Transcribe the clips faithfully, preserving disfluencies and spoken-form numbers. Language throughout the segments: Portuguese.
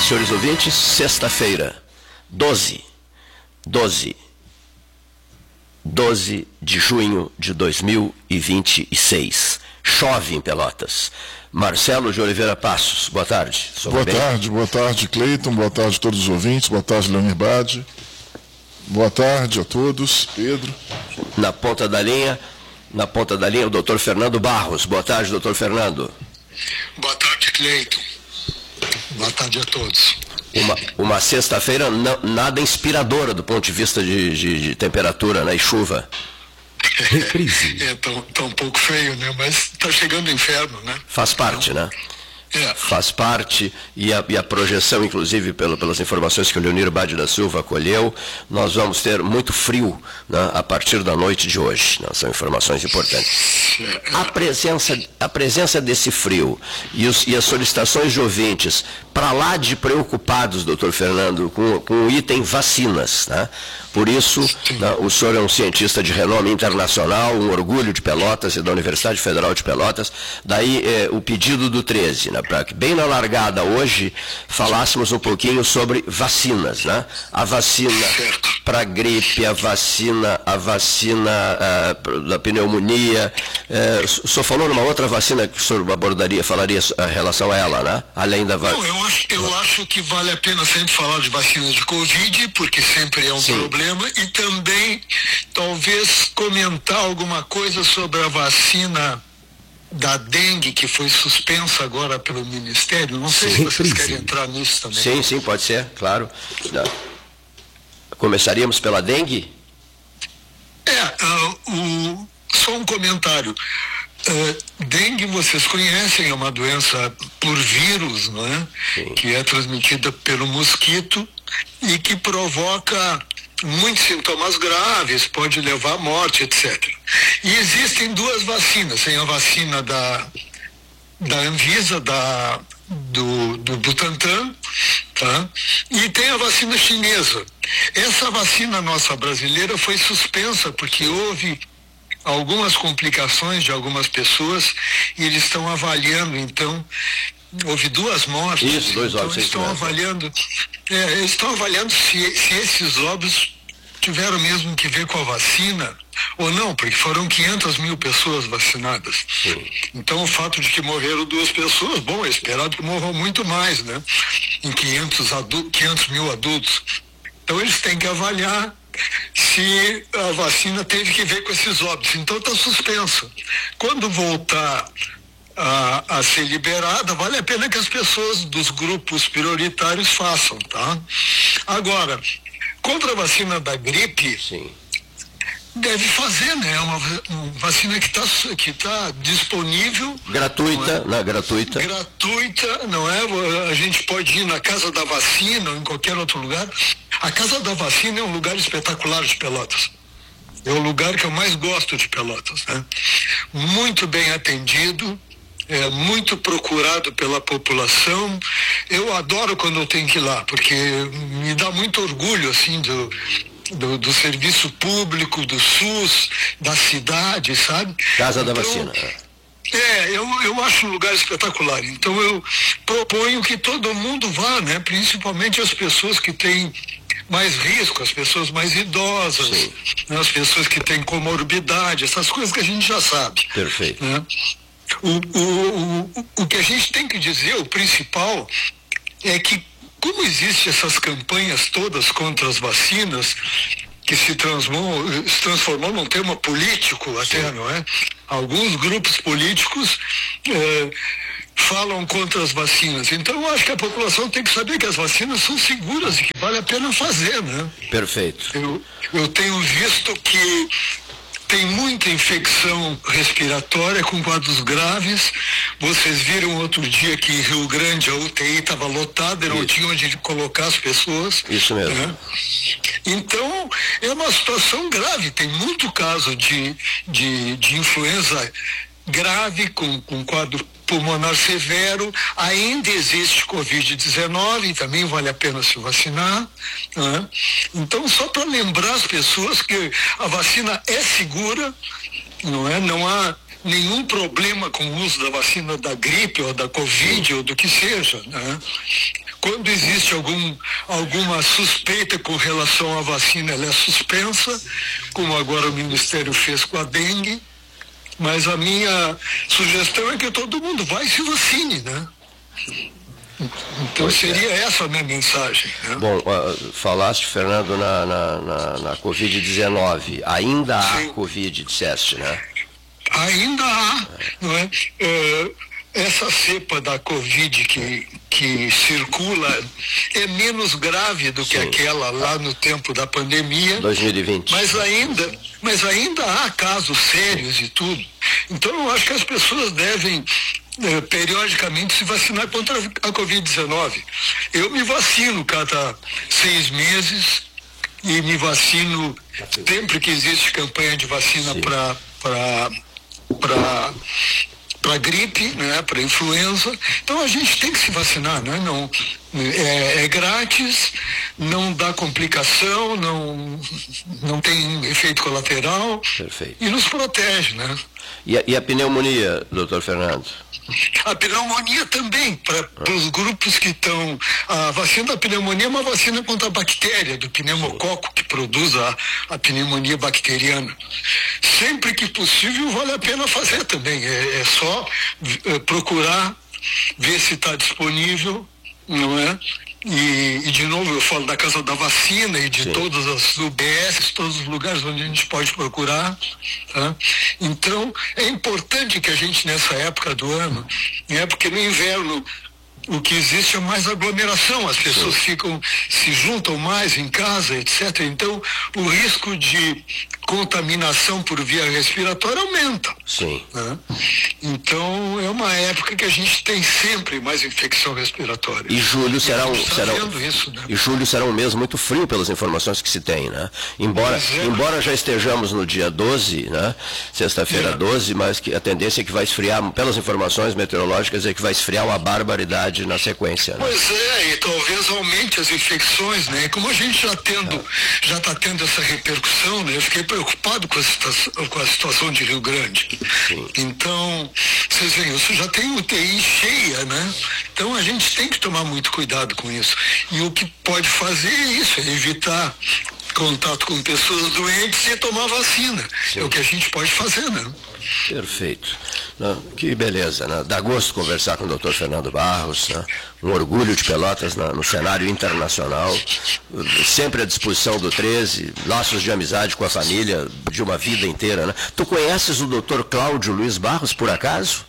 Senhores ouvintes, sexta-feira, doze, doze, doze de junho de dois mil e vinte e seis. Chove em Pelotas. Marcelo de Oliveira Passos, boa tarde. Boa bem? tarde, boa tarde, Cleiton, boa tarde a todos os ouvintes, boa tarde, Leonir Bade. Boa tarde a todos, Pedro. Na ponta da linha, na ponta da linha, o doutor Fernando Barros. Boa tarde, doutor Fernando. Boa tarde, Cleiton. Boa tarde a todos. Uma, uma sexta-feira nada inspiradora do ponto de vista de, de, de temperatura, né, e chuva. É, é tão, tão um pouco feio, né? Mas está chegando o inferno, né? Faz parte, né? É. Faz parte, e a, e a projeção, inclusive, pelo, pelas informações que o Leonir Bade da Silva colheu, nós vamos ter muito frio, né, a partir da noite de hoje, né? São informações importantes. A presença, a presença desse frio e, os, e as solicitações de ouvintes, para lá de preocupados, doutor Fernando, com, com o item vacinas, né? Por isso, né, o senhor é um cientista de renome internacional, um orgulho de Pelotas e da Universidade Federal de Pelotas, daí é, o pedido do treze, né, para que bem na largada hoje falássemos um pouquinho sobre vacinas, né? A vacina para gripe, a vacina, a vacina uh, da pneumonia, uh, o senhor falou numa outra vacina que o senhor abordaria, falaria a relação a ela, né? Além da vacina. Não, eu acho, eu acho que vale a pena sempre falar de vacinas de Covid, porque sempre é um Sim. problema. E também, talvez, comentar alguma coisa sobre a vacina da dengue, que foi suspensa agora pelo Ministério. Não sei sim, se vocês sim. querem entrar nisso também. Sim, sim, pode ser, claro. Começaríamos pela dengue? É, uh, o, só um comentário. Uh, dengue, vocês conhecem, é uma doença por vírus, não é? Sim. Que é transmitida pelo mosquito e que provoca muitos sintomas graves, pode levar à morte, etcétera. E existem duas vacinas, tem a vacina da, da Anvisa, da, do, do Butantan, tá? E tem a vacina chinesa. Essa vacina nossa brasileira foi suspensa porque houve algumas complicações de algumas pessoas e eles estão avaliando, então, houve duas mortes. Isso, dois então óbitos. Eles estão avaliando, é, eles estão avaliando se, se esses óbitos tiveram mesmo que ver com a vacina ou não, porque foram quinhentas mil pessoas vacinadas. Sim. Então o fato de que morreram duas pessoas, bom, é esperado que morram muito mais, né? Em quinhentos, adu- quinhentos mil adultos. Então eles têm que avaliar se a vacina teve que ver com esses óbitos. Então está suspensa. Quando voltar A, a ser liberada, vale a pena que as pessoas dos grupos prioritários façam, tá? Agora, contra a vacina da gripe, Sim. deve fazer, né? Uma, uma vacina que está que tá disponível. Gratuita, não é? Né? Gratuita. Gratuita, não é? A gente pode ir na Casa da Vacina ou em qualquer outro lugar. A Casa da Vacina é um lugar espetacular de Pelotas. É o lugar que eu mais gosto de Pelotas, né? Muito bem atendido, é muito procurado pela população. Eu adoro quando eu tenho que ir lá, porque me dá muito orgulho, assim, do, do, do serviço público, do SUS, da cidade, sabe? Casa da então, Vacina. É, eu, eu acho um lugar espetacular. Então eu proponho que todo mundo vá, né? Principalmente as pessoas que têm mais risco, as pessoas mais idosas, né? As pessoas que têm comorbidade, essas coisas que a gente já sabe. Perfeito. Né? O, o, o, o que a gente tem que dizer, o principal, é que como existem essas campanhas todas contra as vacinas, que se transformou, se transformou num tema político até, Sim. não é? Alguns grupos políticos eh, falam contra as vacinas. Então eu acho que a população tem que saber que as vacinas são seguras e que vale a pena fazer, né? Perfeito. Eu, eu tenho visto que tem muita infecção respiratória com quadros graves. Vocês viram outro dia que em Rio Grande a U T I estava lotada e não tinha onde colocar as pessoas. Isso mesmo. Né? Então, é uma situação grave. Tem muito caso de, de, de influenza grave, com, com quadro pulmonar severo. Ainda existe covid dezenove, e também vale a pena se vacinar, né? Então, só para lembrar as pessoas que a vacina é segura, não é? Não há nenhum problema com o uso da vacina da gripe ou da covid ou do que seja, né? quando existe algum, alguma suspeita com relação à vacina, ela é suspensa, como agora o Ministério fez com a dengue, mas a minha sugestão é que todo mundo vai e se vacine, né? Então seria essa a minha mensagem. Né? Bom, uh, falaste, Fernando, na, na, na, na covid dezenove. Ainda há Sim. Covid, disseste, né? Ainda há, não é? é essa cepa da Covid que, que circula é menos grave do que Sim. aquela lá no tempo da pandemia. dois mil e vinte. Mas ainda, mas ainda há casos sérios e tudo. Então eu acho que as pessoas devem eh, periodicamente se vacinar contra a covid dezenove. Eu me vacino cada seis meses e me vacino sempre que existe campanha de vacina para para para gripe, né, para influenza. Então a gente tem que se vacinar, né? Não, é, é grátis, não dá complicação, não, não tem efeito colateral. Perfeito. E nos protege, né? E a, e a pneumonia, doutor Fernando? A pneumonia também, para ah. os grupos que estão... A vacina da pneumonia é uma vacina contra a bactéria, do pneumococo, Sim. que produz a, a pneumonia bacteriana. Sempre que possível, vale a pena fazer também. É, é só é, procurar, ver se está disponível, não é? E, e, de novo, eu falo da Casa da Vacina e de Sim. todas as U B S, todos os lugares onde a gente pode procurar. Tá? Então, é importante que a gente, nessa época do ano, né, porque no inverno o que existe é mais aglomeração, as pessoas Sim. ficam, se juntam mais em casa, etcétera. Então, o risco de contaminação por via respiratória aumenta. Sim. Né? Então, é uma época que a gente tem sempre mais infecção respiratória. E julho será um, tá será vendo isso, né? E julho será um mês muito frio pelas informações que se tem, né? Embora, é. embora já estejamos no dia doze, né? Sexta-feira é. doze, mas que a tendência é que vai esfriar, pelas informações meteorológicas, é que vai esfriar uma barbaridade na sequência. Né? Pois é, e talvez aumente as infecções, né? Como a gente já tendo, é. já está tendo essa repercussão, né? Eu fiquei preocupado com a situação, com a situação de Rio Grande. Sim. Então, vocês veem, isso já tem U T I cheia, né? Então a gente tem que tomar muito cuidado com isso. E o que pode fazer é isso, é evitar contato com pessoas doentes e tomar vacina. Sim. É o que a gente pode fazer, né? Perfeito. Não, que beleza, né? Dá gosto conversar com o doutor Fernando Barros, né? Um orgulho de Pelotas na, no cenário internacional, sempre à disposição do treze, laços de amizade com a família de uma vida inteira, né? Tu conheces o doutor Cláudio Luiz Barros, por acaso?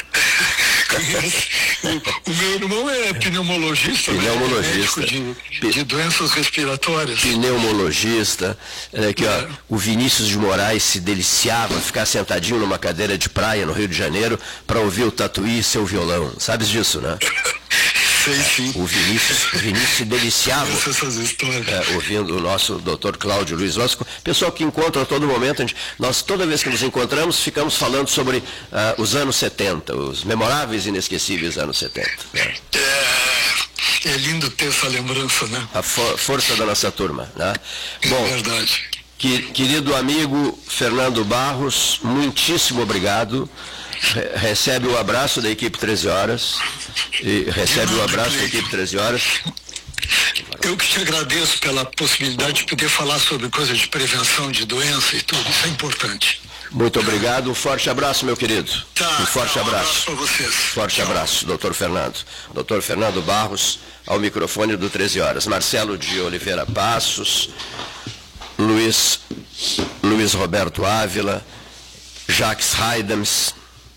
O, o meu irmão é pneumologista, pneumologista. Né? De, de doenças respiratórias. Pneumologista. Aqui, ó, o Vinícius de Moraes se deliciava ficar sentadinho numa cadeira de praia no Rio de Janeiro para ouvir o Tatuí e seu violão. Sabes disso, né? Sei, sim. O Vinícius, o Vinícius se deliciava essas histórias. É, ouvindo o nosso doutor Cláudio Luiz Barros, pessoal que encontra a todo momento. A gente, nós, toda vez que nos encontramos, ficamos falando sobre uh, os anos setenta, os memoráveis e inesquecíveis anos setenta. Né? É, é lindo ter essa lembrança, né? A for, força da nossa turma. Né? Bom, é verdade. Que, querido amigo Fernando Barros, muitíssimo obrigado. Re, recebe o abraço da equipe treze horas. E recebe o abraço da equipe treze horas. Eu que te agradeço pela possibilidade de poder falar sobre coisas de prevenção de doença e tudo, isso é importante. Muito obrigado, um forte abraço, meu querido. Tá, um forte tá, um abraço. abraço para vocês. Forte Tchau. abraço, doutor Fernando. doutor Fernando Barros, ao microfone do treze horas. Marcelo de Oliveira Passos, Luiz, Luiz Roberto Ávila, Jacques Haidams,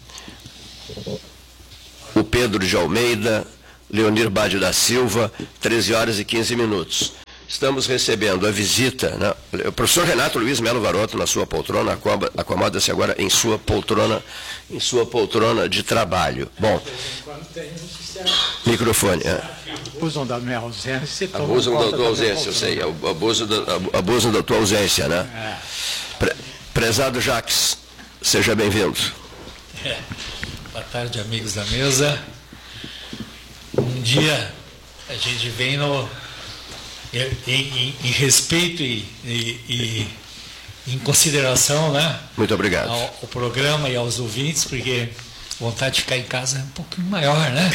o Pedro de Almeida, Leonir Bade da Silva, treze horas e quinze minutos. Estamos recebendo a visita, né? O professor Renato Luiz Melo Varoto na sua poltrona, acomoda-se agora em sua poltrona, em sua poltrona de trabalho. Bom, microfone. É. Abusam da minha ausência. Abusam da tua ausência, eu sei. Abusam da, abusam da tua ausência, né? É. Pre, prezado Jacques, seja bem-vindo. É. Boa tarde, amigos da mesa. Um dia a gente vem no, em, em, em respeito e, e, e em consideração, né, muito obrigado, ao, ao programa e aos ouvintes, porque vontade de ficar em casa é um pouquinho maior, né?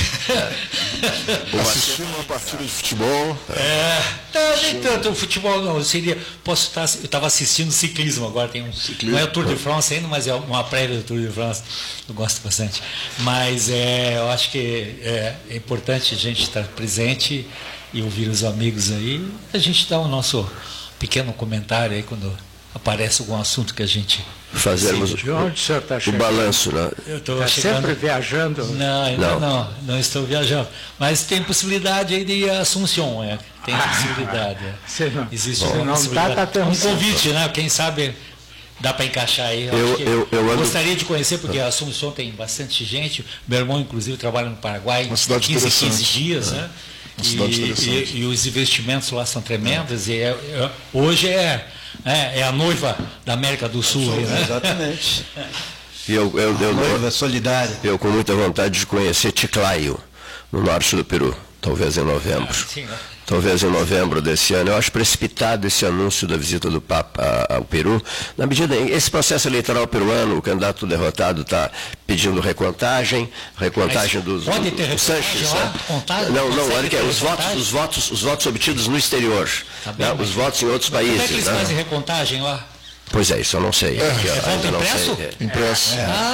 Assistindo uma partida de futebol. É, não, nem tanto, o futebol não, eu seria, posso estar, eu estava assistindo ciclismo agora, tem um, Ciclismo. não é o Tour de France ainda, mas é uma prévia do Tour de France, eu gosto bastante. Mas é, eu acho que é, é importante a gente estar presente e ouvir os amigos aí, a gente dá o nosso pequeno comentário aí quando aparece algum assunto que a gente... Fazermos De onde o senhor está o chegando? balanço, né? Eu estou Está chegando... sempre viajando? Não, ainda Não. não. não, não estou viajando. Mas tem possibilidade aí de ir a Assunção, é. Tem possibilidade. É. Você não- Existe Bom, uma não possibilidade. tá, tá um pensando. convite, né? Quem sabe dá para encaixar aí. Eu- acho que eu- eu ando- gostaria de conhecer, porque a Assunção tem bastante gente. Meu irmão, inclusive, trabalha no Paraguai Uma cidade quinze, quinze interessante. dias, né? Uma cidade E, interessante. e, e os investimentos lá são tremendos. E é- é- hoje é, é, é a noiva da América do Sul. aí, né? Exatamente. E eu, eu, eu, Noiva solidária. eu com muita vontade de conhecer Chiclayo, no norte do Peru, talvez em novembro. Sim, né? Talvez em novembro desse ano. Eu acho precipitado esse anúncio da visita do Papa a- ao Peru, na medida em esse processo eleitoral peruano, o candidato derrotado está pedindo recontagem, recontagem Mas dos pode do- ter do recontagem Sanches, lá? né? Contagem? Não, não, Consegue olha que é, ter os votos, recontagem? os votos, os votos obtidos no exterior, Tá bem, né? mas- Os votos em outros Como é que países. eles Né? fazem recontagem lá? Pois é, isso eu não sei. Aqui, ó, voto ainda não impresso? sei. É, Impresso.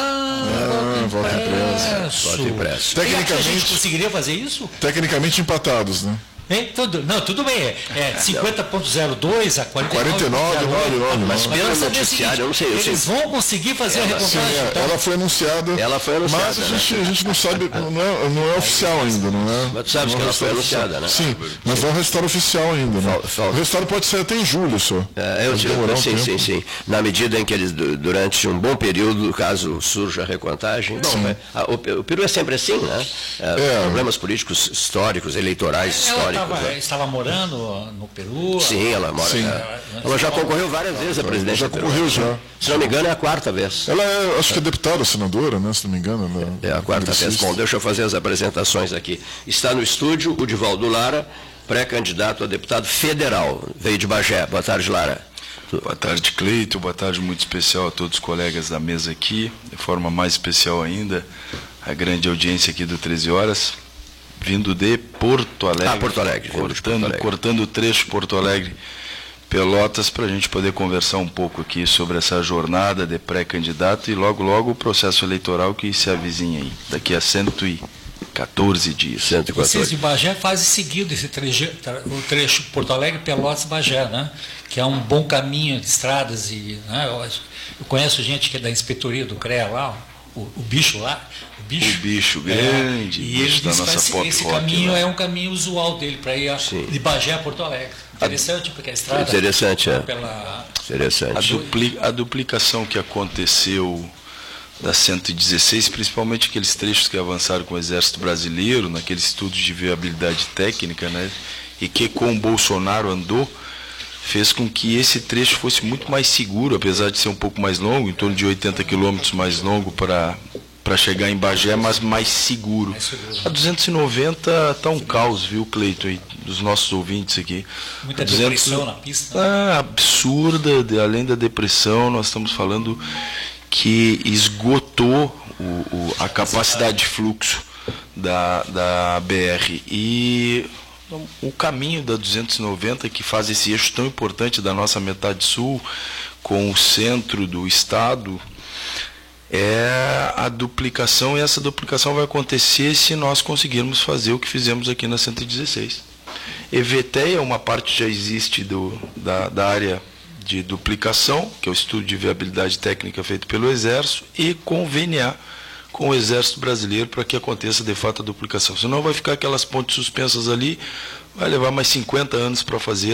Ah, voto impresso. voto impresso. Você acha que a gente Tecnicamente, conseguiria fazer isso? tecnicamente empatados, né? Hein? Tudo, não, tudo bem. É, é cinquenta ponto zero dois a quarenta e nove quarenta e nove, ponto zero nove. Mas Mas pelo eu saber o noticiário, seguinte, eu não sei, eu eles sei. vão conseguir fazer a Ela- Sim, recontagem. é, então. ela foi anunciada. Ela foi anunciada, Mas a né? gente, a gente não sabe, não é, não é oficial ainda, não é? Mas tu sabes não que é ela foi resultado anunciada, oficial. né? Sim, mas não é o resultado oficial ainda, né? Fal- fal- O resultado pode ser até em julho só. É, eu, Pode eu, demorar um sim, tempo. sim, sim. Na medida em que eles, du- durante um bom período, caso surja a recontagem, bom, é, a- o, o Peru é sempre assim, né? É, É. Problemas políticos históricos, eleitorais Ela históricos. tava- né? estava morando no Peru. Sim, ela mora. Sim. é, ela já concorreu várias vezes à presidência. Já do Peru. concorreu já. Se não me engano, é a quarta vez. Ela é, acho que é deputada, senadora, né? Se não me engano. Ela É a quarta vez. congressista. Bom, deixa eu fazer as apresentações aqui. Está no estúdio o Divaldo Lara, pré-candidato a deputado federal. Veio de Bagé. Boa tarde, Lara. Boa tarde, Cleito. Boa tarde muito especial a todos os colegas da mesa aqui. De forma mais especial ainda, a grande audiência aqui do treze horas, vindo de Porto Alegre. Ah, Porto Alegre, vindo de Cortando, Porto Alegre. cortando o trecho Porto Alegre, Pelotas, para a gente poder conversar um pouco aqui sobre essa jornada de pré-candidato e logo, logo o processo eleitoral que se avizinha aí, daqui a cento e quatorze dias. cento e Vocês quatorze. de Bagé fazem seguido esse trecho, o trecho Porto Alegre, Pelotas, Bagé, né? Que é um bom caminho de estradas e, né? eu, acho- eu conheço gente que é da inspetoria do CREA lá, o, o bicho lá, o bicho, O bicho É, grande, e bicho ele da disse que nossa esse, pop esse rock caminho lá. é um caminho usual dele para ir a, de Bagé a Porto Alegre. Interessante, porque a estrada Interessante, é. pela A, Interessante. dupli- a duplicação que aconteceu da cento e dezesseis, principalmente aqueles trechos que avançaram com o Exército Brasileiro, naqueles estudos de viabilidade técnica, né, e que com o Bolsonaro andou, fez com que esse trecho fosse muito mais seguro, apesar de ser um pouco mais longo, em torno de oitenta quilômetros mais longo para para chegar em Bagé, mas mais seguro. A duzentos e noventa está um caos, viu, Cleito, aí, dos nossos ouvintes aqui. muita A duzentos depressão na pista. Ah, absurda, de- além da depressão, nós estamos falando que esgotou o, o- a capacidade de fluxo da, da B R. E o caminho da duzentos e noventa, que faz esse eixo tão importante da nossa metade sul com o centro do estado, é a duplicação, e essa duplicação vai acontecer se nós conseguirmos fazer o que fizemos aqui na cento e dezesseis. EVTEA, uma parte já existe do, da, da área de duplicação, que é o estudo de viabilidade técnica feito pelo Exército, e conveniar com o Exército Brasileiro para que aconteça de fato a duplicação. Senão vai ficar aquelas pontes suspensas ali, vai levar mais cinquenta anos para fazer